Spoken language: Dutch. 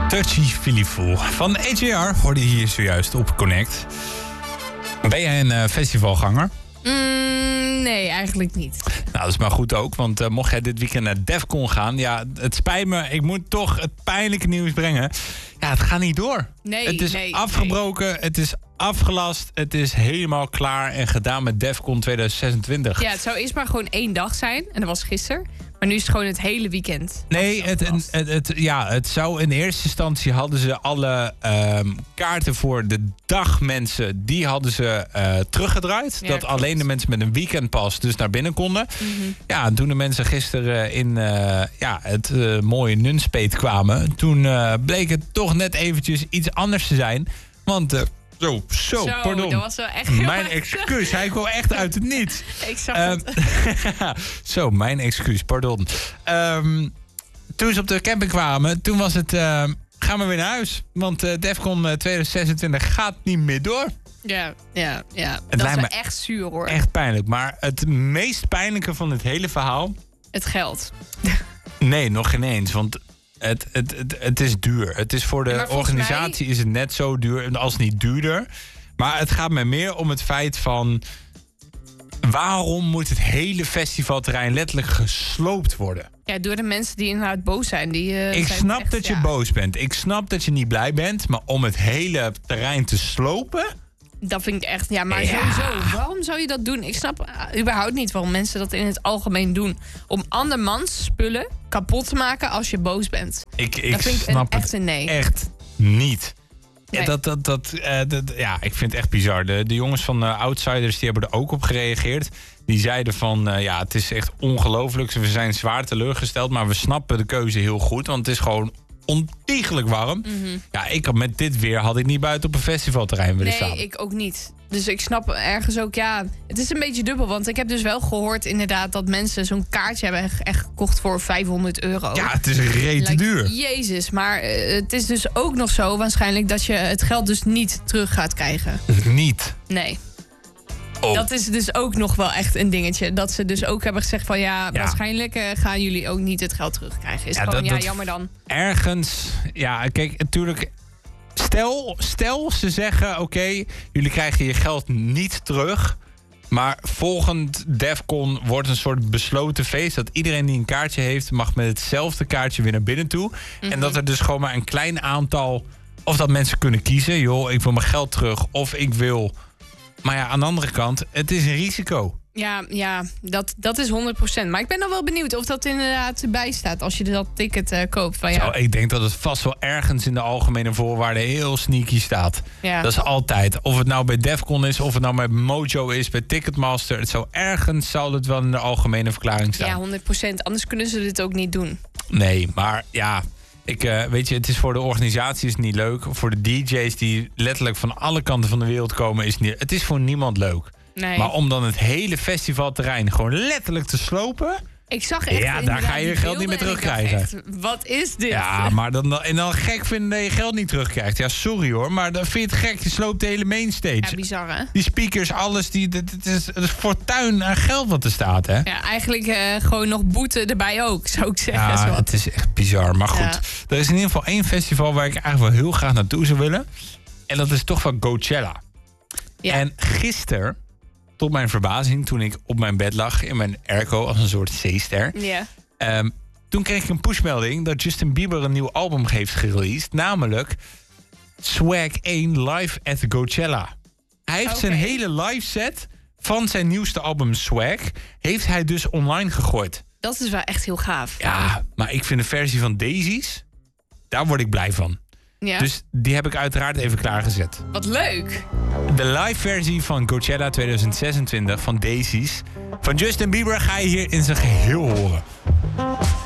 Touchy Feely-Fool. Van AJR hoorde je hier zojuist op Connect. Ben jij een festivalganger? Nee, eigenlijk niet. Nou, dat is maar goed ook, want mocht jij dit weekend naar Defcon gaan... ja, het spijt me, ik moet toch het pijnlijke nieuws brengen. Ja, het gaat niet door. Het is afgebroken, het is afgelast, het is helemaal klaar en gedaan met Defcon 2026. Ja, het zou eerst maar gewoon 1 dag zijn, en dat was gisteren. Maar nu is het gewoon het hele weekend. Nee, het zou in eerste instantie hadden ze alle kaarten voor de dagmensen, die hadden ze teruggedraaid. Ja, dat klopt. alleen de mensen met een weekendpas dus naar binnen konden. Mm-hmm. Ja, en toen de mensen gisteren in het mooie Nunspeet kwamen, toen bleek het toch net eventjes iets anders te zijn. Want Zo, pardon. Dat was wel echt mijn excuus. Hij kwam echt uit het niets. Ik zag het. Zo, mijn excuus, pardon. Toen ze op de camping kwamen, toen was het... gaan we weer naar huis. Want Defcon 2026 gaat niet meer door. Ja. Het Dat is lijkt wel me echt zuur, hoor. Echt pijnlijk. Maar het meest pijnlijke van het hele verhaal... Het geld. Nee, nog geen eens. Want het is duur. Het is voor de organisatie is het net zo duur, als niet duurder. Maar het gaat me meer om het feit van... waarom moet het hele festivalterrein letterlijk gesloopt worden? Ja, door de mensen die inderdaad boos zijn. Ik snap dat je boos bent. Ik snap dat je niet blij bent. Maar om het hele terrein te slopen... Dat vind ik echt... Ja, maar sowieso. Waarom zou je dat doen? Ik snap überhaupt niet waarom mensen dat in het algemeen doen. Om andermans spullen kapot te maken als je boos bent. Ik snap het echt niet. Nee. Ja, ik vind het echt bizar. De jongens van Outsiders die hebben er ook op gereageerd. Die zeiden van, het is echt ongelooflijk. We zijn zwaar teleurgesteld, maar we snappen de keuze heel goed. Want het is gewoon ontiegelijk warm. Mm-hmm. Ja, met dit weer had ik niet buiten op een festivalterrein willen staan. Nee, ik ook niet. Dus ik snap ergens ook, het is een beetje dubbel. Want ik heb dus wel gehoord inderdaad dat mensen zo'n kaartje hebben echt gekocht voor €500. Ja, het is rete duur. Jezus, maar het is dus ook nog zo waarschijnlijk dat je het geld dus niet terug gaat krijgen. Niet? Nee. Oh. Dat is dus ook nog wel echt een dingetje. Dat ze dus ook hebben gezegd van waarschijnlijk gaan jullie ook niet het geld terugkrijgen. Is gewoon, jammer dan. Ergens, kijk, natuurlijk... Stel ze zeggen, oké, jullie krijgen je geld niet terug... maar volgend Defcon wordt een soort besloten feest... dat iedereen die een kaartje heeft... mag met hetzelfde kaartje weer naar binnen toe. Mm-hmm. En dat er dus gewoon maar een klein aantal... of dat mensen kunnen kiezen, joh, ik wil mijn geld terug... of ik wil... Maar aan de andere kant, het is een risico. Ja, dat is 100%. Maar ik ben dan wel benieuwd of dat inderdaad bijstaat als je dat ticket koopt. Ik denk dat het vast wel ergens in de algemene voorwaarden heel sneaky staat. Ja. Dat is altijd. Of het nou bij Defcon is, of het nou bij Mojo is, bij Ticketmaster. Zal het wel in de algemene verklaring staan. Ja, 100%. Anders kunnen ze dit ook niet doen. Nee, maar weet je, het is voor de organisatie is het niet leuk. Voor de DJ's die letterlijk van alle kanten van de wereld komen, het is voor niemand leuk. Nee. Maar om dan het hele festivalterrein gewoon letterlijk te slopen... Ik zag echt... Ja, daar ga je je geld niet meer terugkrijgen. Echt, wat is dit? Ja, maar dan gek vinden dat je geld niet terugkrijgt. Ja, sorry hoor, maar dan vind je het gek. Je sloopt de hele mainstage. Ja, bizar hè? Die speakers, alles, het is fortuin aan geld wat er staat, hè? Ja, eigenlijk gewoon nog boete erbij ook, zou ik zeggen. Ja, het is echt bizar. Maar goed, er is in ieder geval 1 festival waar ik eigenlijk wel heel graag naartoe zou willen. En dat is toch van Coachella. Ja. En gisteren... Tot mijn verbazing, toen ik op mijn bed lag in mijn airco als een soort zeester. Yeah. Toen kreeg ik een pushmelding dat Justin Bieber een nieuw album heeft gereleased. Namelijk Swag 1 Live at Coachella. Hij heeft zijn hele live set van zijn nieuwste album Swag... heeft hij dus online gegooid. Dat is wel echt heel gaaf. Ja, maar ik vind de versie van Daisies... daar word ik blij van. Ja. Dus die heb ik uiteraard even klaargezet. Wat leuk. De live versie van Coachella 2026 van Daisies van Justin Bieber ga je hier in zijn geheel horen.